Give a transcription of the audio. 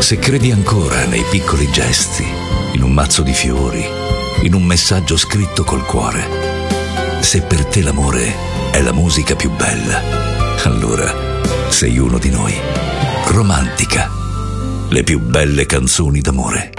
Se credi ancora nei piccoli gesti, in un mazzo di fiori, in un messaggio scritto col cuore, se per te l'amore è la musica più bella, allora sei uno di noi. Romantica, le più belle canzoni d'amore.